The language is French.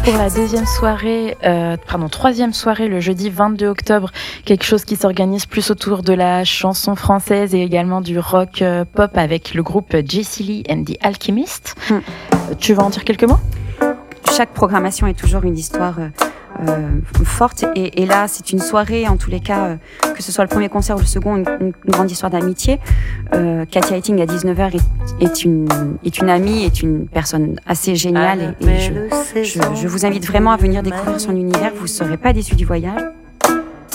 pour la troisième soirée le jeudi 22 octobre, quelque chose qui s'organise plus autour de la chanson française et également du rock pop avec le groupe Jessie Lee and the Alchemist. Tu vas en dire quelques mots ? Chaque programmation est toujours une histoire forte et là c'est une soirée en tous les cas, que ce soit le premier concert ou le second, une grande histoire d'amitié. Katia Heiting à 19h est une amie, est une personne assez géniale et je vous invite vraiment à venir découvrir son univers, vous ne serez pas déçus du voyage.